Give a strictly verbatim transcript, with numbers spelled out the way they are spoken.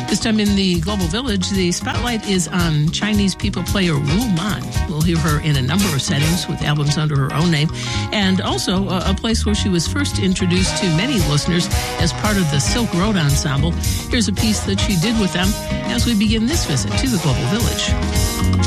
This time in the Global Village, the spotlight is on Chinese people player Wu Man. We'll hear her in a number of settings with albums under her own name, and also a, a place where she was first introduced to many listeners as part of the Silk Road Ensemble. Here's a piece that she did with them as we begin this visit to the Global Village.